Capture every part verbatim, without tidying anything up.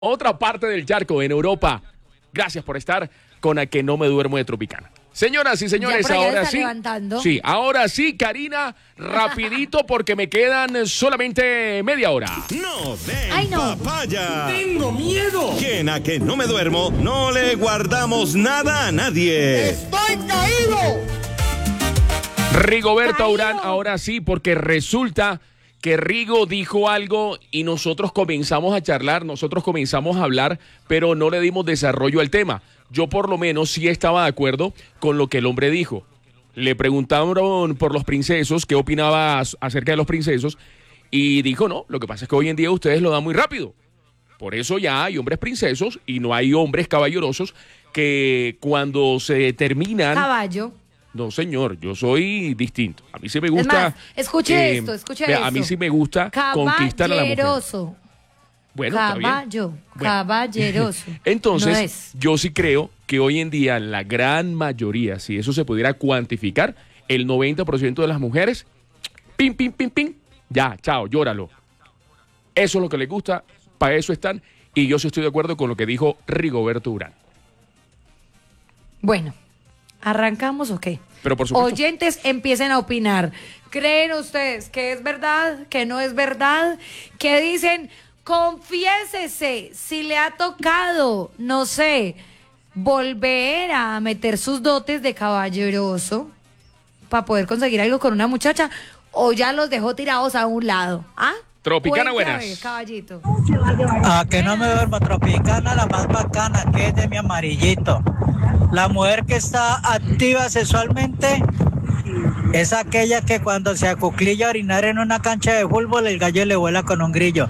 otra parte del charco, en Europa. Gracias por estar con A Que No Me Duermo de Tropicana. Señoras y señores, ahora sí. Levantando. Sí, ahora sí, Karina, rapidito porque me quedan solamente media hora. No den Ay, no. papaya. ¡Tengo miedo! Que en A Que No Me Duermo no le guardamos nada a nadie. ¡Estoy caído! Rigoberto Caído. Urán, ahora sí, porque resulta que Rigo dijo algo y nosotros comenzamos a charlar, nosotros comenzamos a hablar, pero no le dimos desarrollo al tema. Yo por lo menos sí estaba de acuerdo con lo que el hombre dijo. Le preguntaron por los princesos, qué opinaba acerca de los princesos, y dijo, no, lo que pasa es que hoy en día ustedes lo dan muy rápido. Por eso ya hay hombres princesos y no hay hombres caballerosos que cuando se terminan... Caballo. No, señor, yo soy distinto. A mí sí me gusta... Es más, escuche eh, esto, escuche vea, esto. A mí sí me gusta conquistar a la mujer. Caballeroso. Bueno, está bien. Caballo. Bueno. Caballeroso. Entonces, No es. yo sí creo que hoy en día la gran mayoría, si eso se pudiera cuantificar, el noventa por ciento de las mujeres, pim, pim, pim, pim, ya, chao, llóralo. Eso es lo que les gusta, para eso están, y yo sí estoy de acuerdo con lo que dijo Rigoberto Urán. Bueno, ¿arrancamos o qué? Pero por supuesto... Oyentes, empiecen a opinar. ¿Creen ustedes que es verdad, que no es verdad? ¿Qué dicen? Confiésese si le ha tocado, no sé, volver a meter sus dotes de caballeroso para poder conseguir algo con una muchacha, o ya los dejó tirados a un lado. ¿Ah? Tropicana, Cuente, a buenas. ver, caballito. A Que No Me Duermo, Tropicana, la más bacana, que es de mi amarillito. La mujer que está activa sexualmente es aquella que cuando se acuclilla a orinar en una cancha de fútbol, el gallo le vuela con un grillo.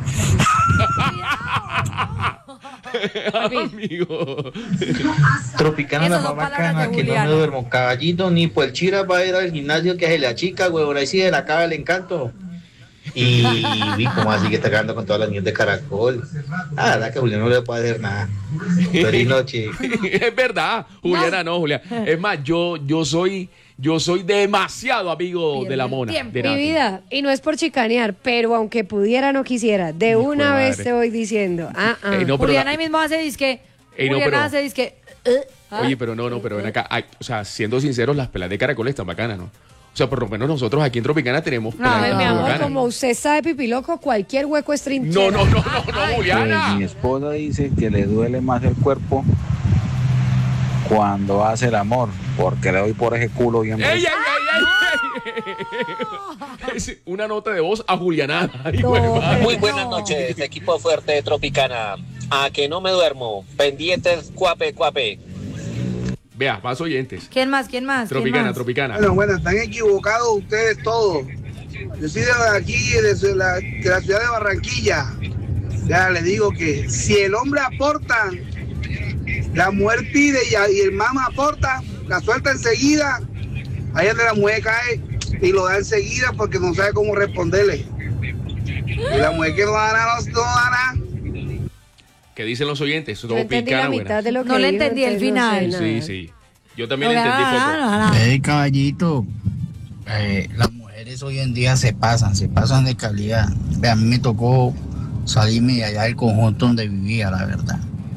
Amigo. Tropicana Esas la son más palabras bacana, de que no me Juliana. duermo. Caballito, ni por el chira va a ir al gimnasio que se le achica, huevón. Ahí sí se le acaba el encanto. Y, y como así que está quedando con todas las niñas de caracol. Ah, la verdad que Julián no le puede hacer nada. Feliz noche. Es verdad, Juliana, no, Julián. Es más, yo, yo soy, yo soy demasiado amigo Pierde de la el mona. tiempo. de Mi Nati. vida, y no es por chicanear, pero aunque pudiera, no quisiera. De Hijo una de vez madre. te voy diciendo. Ah, ah. Ey, no, pero Juliana la- ahí mismo hace disque. Ey, no, Juliana pero- hace disque. eh, ¿ah? Oye, pero no, no, pero ven acá. Ay, o sea, siendo sinceros, las pelas de caracol están bacanas, ¿no? O sea, por lo menos nosotros aquí en Tropicana tenemos No, pelas Ay, de no, mi caracol amor, bacanas. como usted sabe, pipiloco, cualquier hueco es trinchera. No, no, no, no, no, Ay, Juliana. Pues mi esposa dice que le duele más el cuerpo cuando hace el amor, porque le doy por ese culo bien ¡Ey, rico. ey, ey, ey! Es una nota de voz a Juliana. Ay, No, güey, madre. Muy buenas noches, equipo fuerte de Tropicana. A que no me duermo. Pendientes, cuape, cuape. Vea, más oyentes. ¿Quién más? ¿Quién más? ¿Quién Tropicana, más? Tropicana. Bueno, bueno, están equivocados ustedes todos. Yo soy de aquí, de su- la, de la ciudad de Barranquilla. Ya les digo que si el hombre aporta, la mujer pide y, a- y el mamá aporta, la suelta enseguida, ahí es donde la mujer cae y lo da enseguida porque no sabe cómo responderle. Y la mujer que no da nada, no, no da nada. ¿Qué dicen los oyentes? Yo entendí la Tropicana, mitad buenas. de lo que No le dijo, entendí el entonces no sé final. nada. Sí, sí. Yo también No, entendí no, poco. no, no, no. Hey, caballito, eh, las mujeres hoy en día se pasan, se pasan de calidad. Ve, a mí me tocó salirme de allá del conjunto donde vivía, la verdad.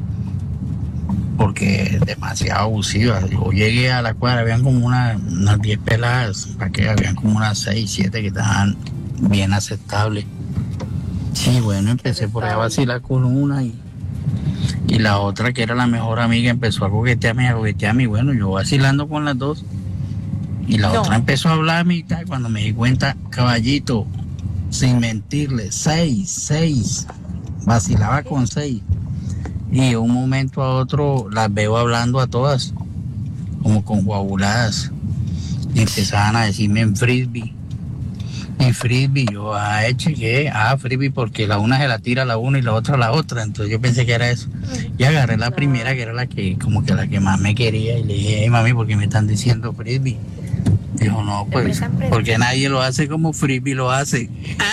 Porque es demasiado abusiva. Yo llegué a la cuadra, habían como una- unas diez peladas, para que habían como unas seis, siete que estaban bien aceptables. Sí, bueno, empecé por ahí a vacilar con una y, y la otra, que era la mejor amiga, empezó a coquetearme, a coquetearme. Y bueno, yo vacilando con las dos. Y la No. otra empezó a hablarme y tal. Cuando me di cuenta, caballito, sin mentirle, seis, seis. Vacilaba con seis. Y de un momento a otro las veo hablando a todas, como conjuabuladas. Y empezaban a decirme en frisbee. En frisbee, yo, ah, ¿qué? Ah, frisbee, porque la una se la tira a la una y la otra a la otra. Entonces yo pensé que era eso. Y agarré la primera, que era la que, como que la que más me quería. Y le dije, hey, mami, ¿por qué me están diciendo frisbee? Dijo, no, pues, Empresa, empresa. porque nadie lo hace como frisbee lo hace.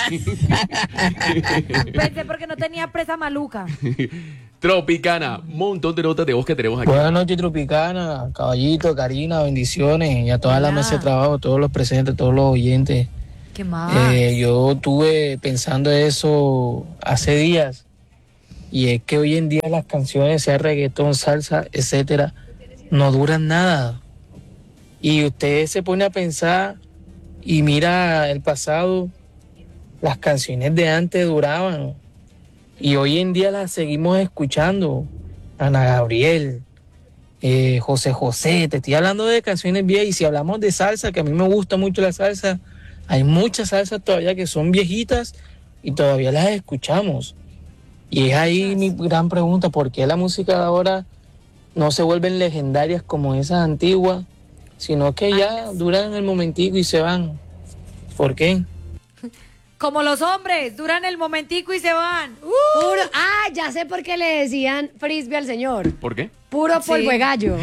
Pensé porque no tenía presa maluca. Tropicana, un montón de notas de voz que tenemos aquí. Buenas noches, Tropicana, Caballito, Karina, bendiciones, y a toda la Hola. mesa de trabajo, todos los presentes, todos los oyentes. ¿Qué más? Eh, yo tuve pensando eso hace días, Y es que hoy en día las canciones, sea reggaetón, salsa, etcétera, no duran nada. Y usted se pone a pensar y mira el pasado, las canciones de antes duraban. Y hoy en día las seguimos escuchando. Ana Gabriel, eh, José José, te estoy hablando de canciones viejas. Y si hablamos de salsa, que a mí me gusta mucho la salsa, hay muchas salsas todavía que son viejitas y todavía las escuchamos. Y es ahí mi gran pregunta, ¿por qué la música de ahora no se vuelven legendarias como esas antiguas, sino que ya duran el momentico y se van? ¿Por qué? Como los hombres, duran el momentico y se van. ¡Uh! Puro, ah, ya sé por qué le decían frisbee al señor. ¿Por qué? Puro polvo de gallo.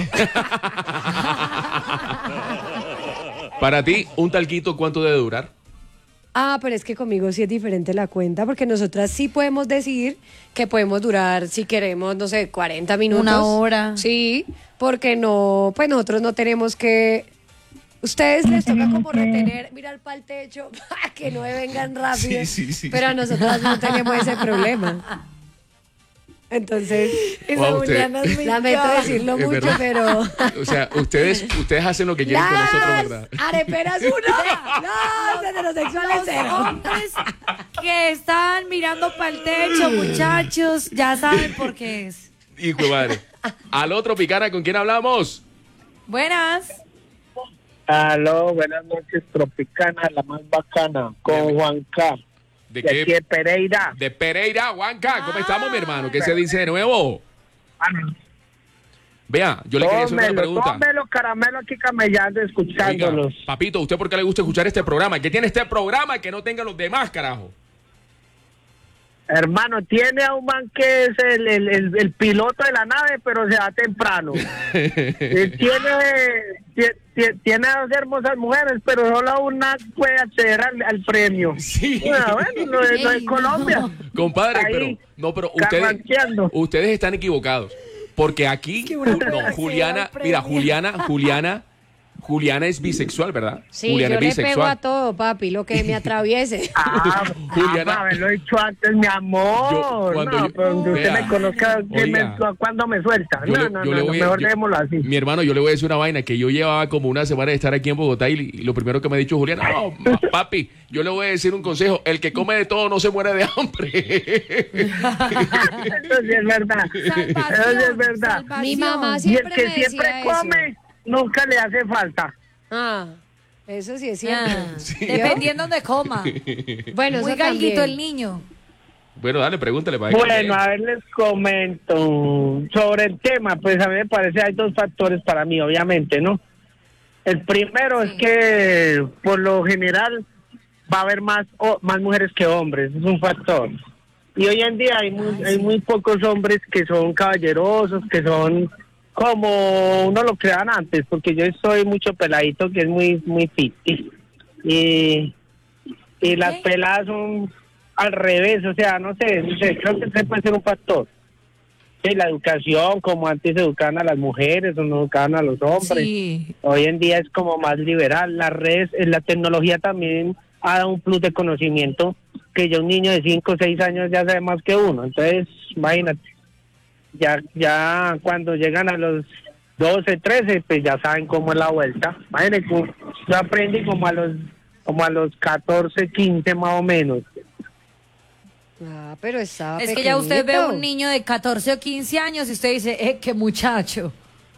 Para ti, un talquito, ¿cuánto debe durar? Ah, pero es que conmigo sí es diferente la cuenta, porque nosotras sí podemos decir que podemos durar, si queremos, no sé, cuarenta minutos. Una hora. Sí, porque no, pues nosotros no tenemos que... Ustedes les toca como retener, mirar para el techo, para que no vengan rápido. Sí, sí, sí, pero sí. nosotras no tenemos ese problema. Entonces, Esa Wow, usted- Juliana Juliana es muy lamento clara. decirlo Es mucho, verdad. pero... O sea, ustedes, ustedes hacen lo que quieren con nosotros, ¿verdad? Areperas uno. No, los heterosexuales Los cero. hombres que están mirando para el techo, muchachos, ya saben por qué es. Hijo de madre. Al otro Picana, ¿con quién hablamos? Buenas. Aló, buenas noches, Tropicana, la más bacana, con Juan K. ¿De De aquí de Pereira. De Pereira, Juanca. ¿Cómo estamos, mi hermano? ¿Qué se dice de nuevo? Vea, yo le quería hacer una Tómelo, pregunta. tómelo, caramelo aquí camellando, Oiga, escuchándolos. papito, ¿usted por qué le gusta escuchar este programa? ¿Qué tiene este programa que no tengan los demás, carajo? Hermano, tiene a un man que es el, el, el, el piloto de la nave, pero se va temprano. Eh, tiene, tie- tie- tiene a dos hermosas mujeres, pero solo una puede acceder al, al premio. Sí. Bueno, bueno, lo de, lo de Colombia. Compadre, Ahí, pero no, pero ustedes, carranqueando. ustedes están equivocados. Porque aquí, no, Juliana, mira, Juliana, Juliana, Juliana es bisexual, ¿verdad? Sí, Juliana yo es le pego bisexual. a todo, papi, lo que me atraviese. Ah, Juliana. ah, haberlo dicho antes, mi amor. Yo, cuando no, yo- pero donde usted vea, me conozca, ¿qué oiga. me- ¿cuándo me suelta? Yo no, le- no, yo no, le no, voy a- mejor yo- dejémoslo así. Mi hermano, yo le voy a decir una vaina que yo llevaba como una semana de estar aquí en Bogotá y, y lo primero que me ha dicho Juliana, no, ma- papi, yo le voy a decir un consejo, el que come de todo no se muere de hambre. Eso sí es verdad. Eso sí es verdad. Mi mamá Y el siempre que me decía siempre eso. come, nunca le hace falta. Ah, eso sí es cierto. Ah, dependiendo de coma. Bueno, Muy eso galguito también. el niño. Bueno, dale, pregúntale para Bueno, a ver, les comento sobre el tema. Pues a mí me parece hay dos factores para mí, obviamente, ¿no? El primero es que por lo general va a haber más o- más mujeres que hombres, es un factor. Y hoy en día hay muy, hay muy pocos hombres que son caballerosos, que son como uno lo crean antes, porque yo soy mucho peladito que es muy muy ficti. Y, y las peladas son al revés, o sea, no sé, no sé, creo que ese puede ser un factor. Sí, la educación, como antes educaban a las mujeres o no educaban a los hombres. Sí. Hoy en día es como más liberal. Las redes, eh, la tecnología también ha dado un plus de conocimiento que ya un niño de cinco o seis años ya sabe más que uno. Entonces, imagínate, ya ya cuando llegan a los doce, trece, pues ya saben cómo es la vuelta. Imagínate, como- yo aprendí como a los como a los catorce, quince más o menos. Ah, pero estaba Es que ya usted ve a pequeñito. un niño de catorce o quince años y usted dice, eh, qué muchacho.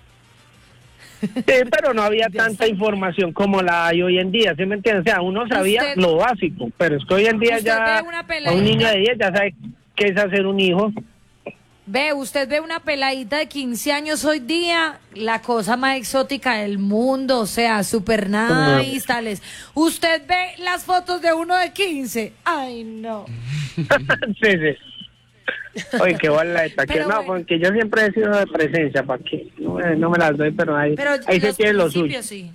Sí, pero no había tanta información como la hay hoy en día, ¿sí me entiendes? O sea, uno sabía Usted- lo básico, pero es que hoy en día Usted ya ve una a peladita- un niño de diez ya sabe qué es hacer un hijo. Ve, usted ve una peladita de quince años hoy día, la cosa más exótica del mundo, o sea, super nice, tales. Usted ve las fotos de uno de quince. Ay, no. Sí, sí. Oye, qué bola esta. Que Pero no, bueno. porque yo siempre he sido de presencia, ¿para qué? No, me- no me las doy, pero ahí, Pero ahí se los tiene lo suyo. principios sí.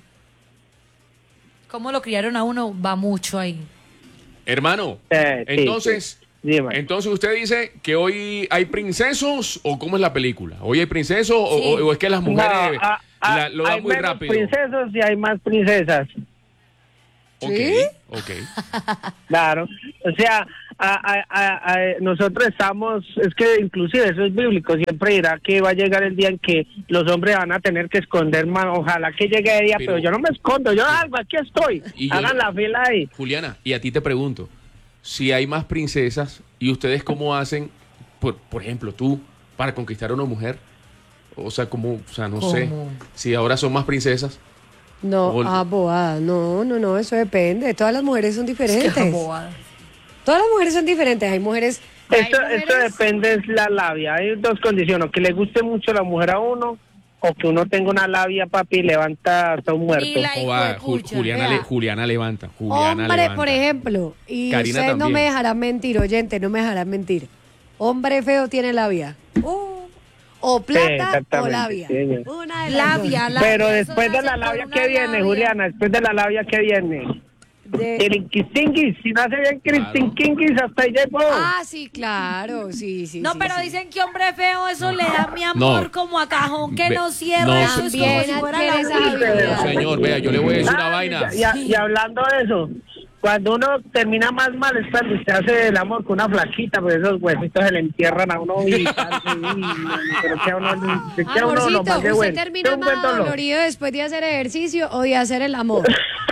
Cómo lo criaron a uno va mucho ahí. Hermano, Eh, sí, entonces, sí. Dime. entonces usted dice que hoy hay princesos o cómo es la película. ¿Hoy hay princesos o- Sí. o, o es que las mujeres No, ah, ah, la- lo dan hay muy menos rápido? princesos y hay más princesas. Ok, ok. Claro, o sea, a, a, a, a- nosotros estamos, es que inclusive eso es bíblico, siempre dirá que va a llegar el día en que los hombres van a tener que esconder más, ojalá que llegue el día, pero, Pero- yo no me escondo, yo algo, aquí estoy, Y yo- hagan la fila ahí. Juliana, y a ti te pregunto, si hay más princesas, ¿y ustedes cómo hacen, por, por ejemplo, tú, para conquistar a una mujer? O sea, como, o sea, no sé, ¿Cómo? si ahora son más princesas. No, Ol- ah, bobada. No, no, no, eso depende. Todas las mujeres son diferentes. Todas las mujeres son diferentes. Hay mujeres. Esto, esto depende de la labia, hay dos condiciones, o que le guste mucho la mujer a uno, o que uno tenga una labia, papi, y levanta hasta un muerto. O va, Ju- Juliana, Vea. le- Juliana levanta, Juliana Hombre, levanta. por ejemplo, y Karina ustedes no también. me dejarán mentir, oyente, no me dejarán mentir. Hombre feo tiene labia. Uh, o plata o exactamente, labia. sí, señor. Una de las Labia, dos. Pero después de la labia que viene, Juliana, después de la labia que viene. Kirinquistinguis, si no hace bien Kirinquistinguis, hasta ahí llegó. Ah, sí, claro, sí, sí. No, sí, pero sí. dicen que hombre feo, eso le da mi amor No. como a cajón que Ve- no cierra. no, eso es como También si fuera adquiere la esa única. habilidad. Señor, vea, yo le voy a decir una Ah, vaina. Y, y- y hablando de eso, cuando uno termina más mal es cuando usted hace el amor con una flaquita, pues esos huesitos se le entierran a uno y tal, y- y- pero queda uno, se queda uno Amorcito, nomás de ¿usted bueno. termina Es un buen más dolor. dolorido después de hacer ejercicio o de hacer el amor?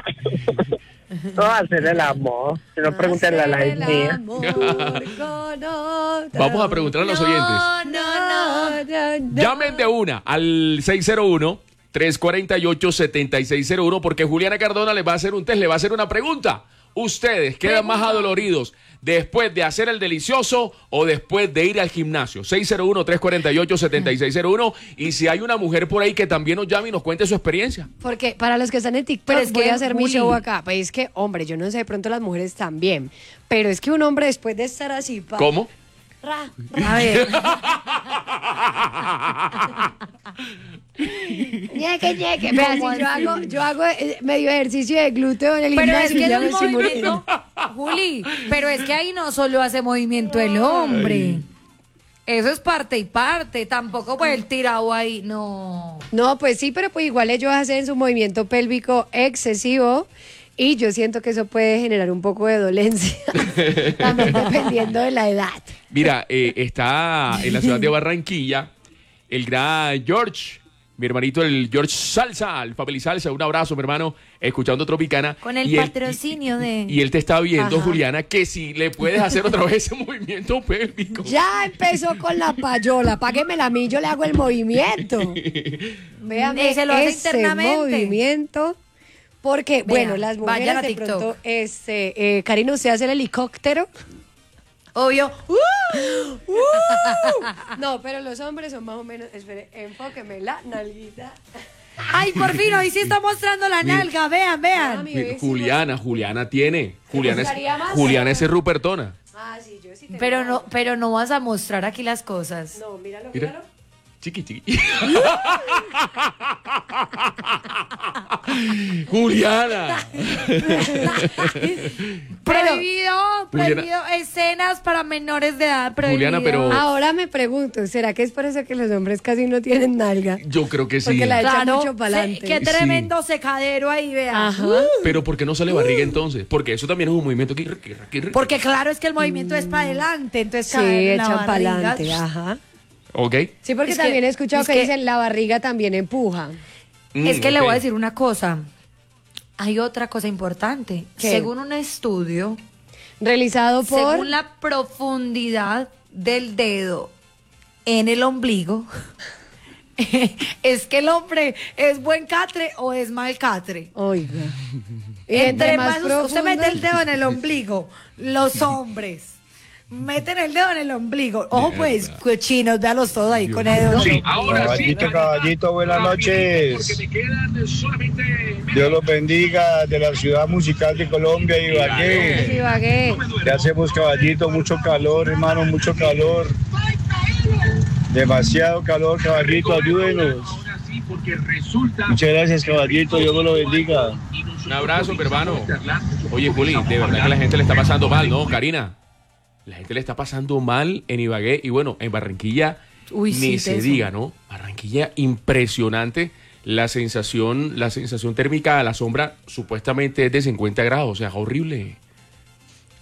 No hacer el amor, si no pregúntenle a la Hacer ex el mía. amor con otra. Vamos a preguntar a los oyentes. No, no, no. no, no. Llamen de una al seis cero uno, tres cuatro ocho, siete seis cero uno porque Juliana Cardona les va a hacer un test, le va a hacer una pregunta. ¿Ustedes quedan más adoloridos después de hacer el delicioso o después de ir al gimnasio? seis cero uno, tres cuatro ocho, siete seis cero uno y si hay una mujer por ahí que también nos llame y nos cuente su experiencia. Porque para los que están en TikTok, Pero es voy que, a hacer mi Juli. show acá. Pues es que, hombre, yo no sé, de pronto las mujeres también. Pero es que un hombre después de estar así... pa- ¿Cómo? ra, A ver. ñeque, ñeque. Vea, si ¿Cómo yo así? hago, yo hago eh, medio ejercicio de glúteo en el Pero es gimnasio que y ya no me es estoy movimiento, muriendo. Juli, pero es que ahí no solo hace movimiento el hombre. Eso es parte y parte. Tampoco pues el tirado ahí, no. No, pues sí, pero pues igual ellos hacen su movimiento pélvico excesivo y yo siento que eso puede generar un poco de dolencia, también dependiendo de la edad. Mira, eh, está en la ciudad de Barranquilla el gran George, mi hermanito el George Salsa, el Family Salsa, un abrazo mi hermano, escuchando Tropicana. Con el Y él- patrocinio de... Y él te está viendo, Ajá. Juliana, que si le puedes hacer otra vez ese movimiento pélvico. Ya empezó con la payola, páguemela a mí, yo le hago el movimiento. Véame Y se lo hace ese internamente. movimiento. Porque, Vea, bueno, las vayan mujeres a de TikTok. pronto, este, eh, Karina, ¿usted hace el helicóptero? Obvio. No, pero los hombres son más o menos, espere, enfóqueme la nalguita. Ay, por fin, hoy sí está mostrando la Mira. nalga. Vean, vean. Mami, Mi- bebé, sí, Juliana, Juliana tiene. Juliana es, gustaría más? Juliana es Rupertona. Ah, sí, yo sí tengo. Pero no, pero no vas a mostrar aquí las cosas. No, míralo, Mira. míralo. Chiqui, chiqui. Juliana. Prohibido, prohibido Juliana. escenas para menores de edad. Prohibido. Juliana, pero- Ahora me pregunto, ¿será que es por eso que los hombres casi no tienen nalga? Yo creo que sí. Porque la echan Claro, mucho para se- adelante. qué tremendo secadero ahí, vean. Ajá. Pero ¿por qué no sale barriga entonces? Porque eso también es un movimiento que... que- que- que- Porque claro, es que el movimiento es para adelante, entonces Sí, cae la echan para barriga. adelante, ajá. Ok. Sí, porque Es que- también he escuchado es que, que- dicen la barriga también empuja. Es Mm, que le ok. voy a decir una cosa. Hay otra cosa importante. ¿Qué? Según un estudio, Realizado por... según la profundidad del dedo en el ombligo, es que el hombre es buen catre o es mal catre. Oiga. Y Entre más, profundo- usted mete el dedo en el ombligo, los hombres meten el dedo en el ombligo. Ojo pues, cochinos, véalos todos ahí con el dedo. Caballito, caballito, buenas noches. Dios los bendiga de la ciudad musical de Colombia, Ibagué. Ibagué. Ya hacemos caballito, mucho calor, hermano, mucho calor. Demasiado calor, caballito, ayúdenos. Muchas gracias, caballito, Dios me lo bendiga. Un abrazo, mi hermano. Oye, Juli, de verdad que la gente le está pasando mal, ¿no, Karina? La gente le está pasando mal en Ibagué y bueno, en Barranquilla Uy, ni sí, se teso. diga, ¿no? Barranquilla, impresionante. La sensación, la sensación térmica a la sombra supuestamente es de cincuenta grados, o sea, horrible.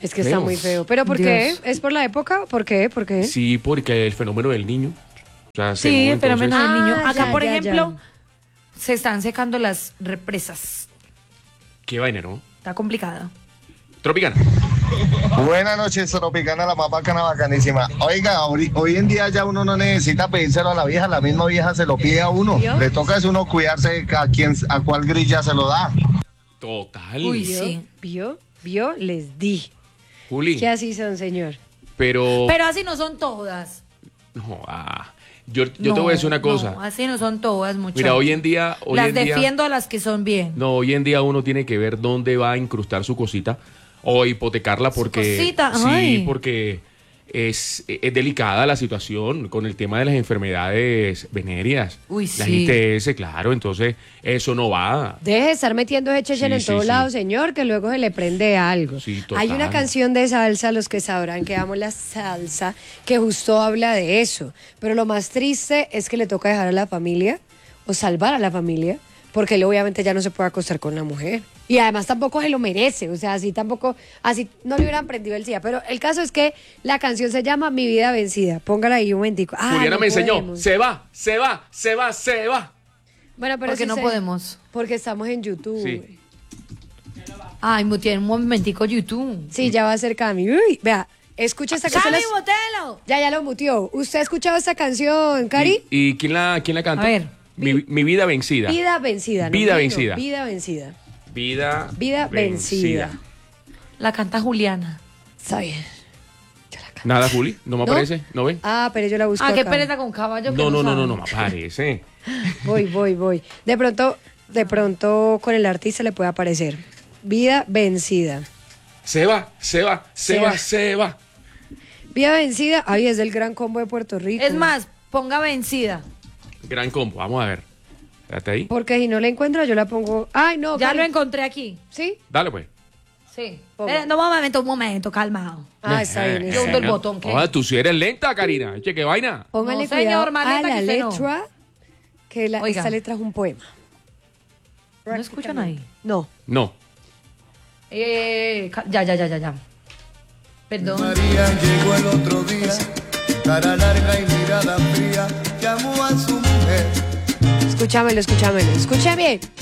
Es que está Feo. muy feo. ¿Pero por Dios. qué? ¿Es por la época? ¿Por qué? ¿Por qué? Sí, porque el fenómeno del niño. O sea, Sí, según el fenómeno entonces- del niño. Ah, Acá, ya, por ya, ejemplo, se están secando las represas. Qué vaina, ¿no? Está complicado. Tropicana. Buenas noches, Tropicana, la más bacana, bacanísima. Oiga, hoy, hoy en día ya uno no necesita pedírselo a la vieja, la misma vieja se lo pide a uno. ¿Vio? Le toca es uno cuidarse a quien, a cuál grilla se lo da. Total. Uy, ¿Vio? sí. ¿Vio? ¿Vio? Les di. Juli. ¿Qué así son, señor? Pero. Pero así no son todas. No, ah, yo yo No, te voy a decir una cosa. No, así no son todas, muchachos. Mira, hoy en día. Hoy Las en día- defiendo a las que son bien. No, hoy en día uno tiene que ver dónde va a incrustar su cosita o hipotecarla porque cosita, sí, ay. porque es, es delicada la situación con el tema de las enfermedades venéreas. Uy, las sí. I T S, claro, entonces eso no va. Deje de estar metiendo ese chechen Sí, en sí, todos sí. lados, señor, que luego se le prende algo. Sí, total. Hay una canción de salsa, los que sabrán que amo la salsa, que justo habla de eso. Pero lo más triste es que le toca dejar a la familia o salvar a la familia, porque él obviamente ya no se puede acostar con la mujer. Y además tampoco se lo merece, o sea, así tampoco, así no le hubieran prendido el SIDA. Pero el caso es que la canción se llama Mi Vida Vencida. Póngala ahí un momentico. Ah, Juliana no me enseñó, podemos. se va, se va, se va, se va. Bueno, pero Porque sí no se- podemos. Porque estamos en YouTube. Sí. Ay, mu- tiene un momentico YouTube. Sí, ya va a ser Cami. Uy, vea, escucha esta canción. ¡Cami, botelo! Ya, ya lo mutió. ¿Usted ha escuchado esta canción, Cari? ¿Y, y quién la quién la canta? A ver. Mi, mi vida vencida. Vida vencida. ¿no? Vida No, vencida. Vida vencida. Vida, Vida vencida. La canta Juliana. Está bien. Nada, Juli, no me ¿No? aparece, ¿no ven? Ah, pero yo la busco Ah, qué acá. pereza con caballo. que No, no, no, sabe. no, no me aparece. Voy, voy, voy. De pronto, de pronto con el artista le puede aparecer. Vida vencida. Se va, se va, se, Se va, va. se va. Vida vencida. Ay, es del Gran Combo de Puerto Rico. Es más, ponga vencida. Gran combo, vamos a ver. Espérate ahí. Porque si no la encuentro, yo la pongo. Ay, no. Ya Cari. lo encontré aquí. ¿Sí? Dale pues. Sí. Ponga. Espera, no, un momento, un momento, calmado. Ah, está bien. está Yo hundo bien. el botón. ¿qué? Ojalá, tú sí eres lenta, Karina. Che, qué vaina. Póngale No, cuidado señor, más a lenta la que usted no. letra, que la, Oiga. esta letra es un poema. ¿No escuchan ahí? No. No. Eh, ca- ya, ya, ya, ya, ya. Perdón. María llegó el otro día, cara larga y mirada fría, llamó a su mujer. Escúchamelo, escúchamelo. Escucha bien.